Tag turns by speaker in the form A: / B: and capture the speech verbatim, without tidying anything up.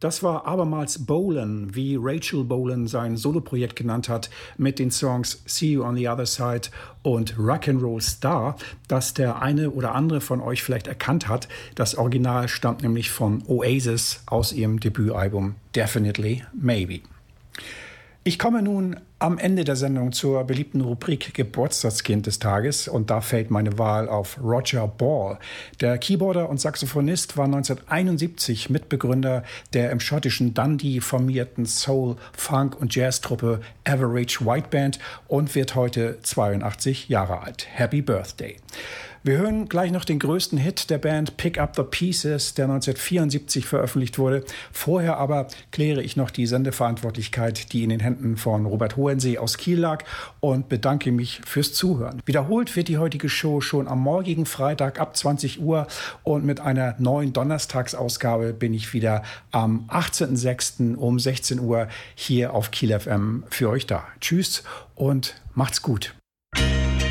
A: Das war abermals Bolan, wie Rachel Bolan sein Soloprojekt genannt hat, mit den Songs See You on the Other Side und Rock'n'Roll Star, das der eine oder andere von euch vielleicht erkannt hat. Das Original stammt nämlich von Oasis aus ihrem Debütalbum Definitely Maybe. Ich komme nun am Ende der Sendung zur beliebten Rubrik Geburtstagskind des Tages und da fällt meine Wahl auf Roger Ball. Der Keyboarder und Saxophonist war neunzehnhunderteinundsiebzig Mitbegründer der im schottischen Dundee formierten Soul-, Funk- und Jazztruppe Average White Band und wird heute zweiundachtzig Jahre alt. Happy Birthday! Wir hören gleich noch den größten Hit der Band, Pick Up the Pieces, der neunzehnhundertvierundsiebzig veröffentlicht wurde. Vorher aber kläre ich noch die Sendeverantwortlichkeit, die in den Händen von Robert Hohensee aus Kiel lag und bedanke mich fürs Zuhören. Wiederholt wird die heutige Show schon am morgigen Freitag ab zwanzig Uhr und mit einer neuen Donnerstagsausgabe bin ich wieder am achtzehnten sechsten um sechzehn Uhr hier auf Kiel F M für euch da. Tschüss und macht's gut.